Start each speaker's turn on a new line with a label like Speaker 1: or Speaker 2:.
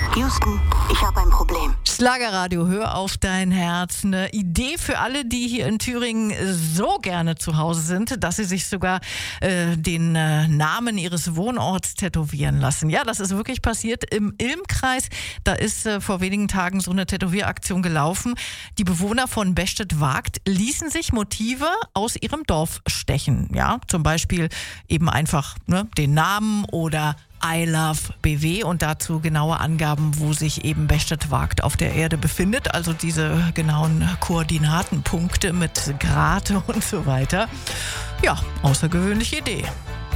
Speaker 1: Houston, ich habe ein Problem.
Speaker 2: Schlagerradio, hör auf dein Herz. Eine Idee für alle, die hier in Thüringen so gerne zu Hause sind, dass sie sich sogar den Namen ihres Wohnorts tätowieren lassen. Ja, das ist wirklich passiert im Ilmkreis. Da ist vor wenigen Tagen so eine Tätowieraktion gelaufen. Die Bewohner von Bestedt-Wagt ließen sich Motive aus ihrem Dorf stechen. Ja, zum Beispiel eben einfach den Namen oder I love BW und dazu genaue Angaben, wo sich eben Bestedt-Wagt auf der Erde befindet. Also diese genauen Koordinatenpunkte mit Grad und so weiter. Ja, außergewöhnliche Idee.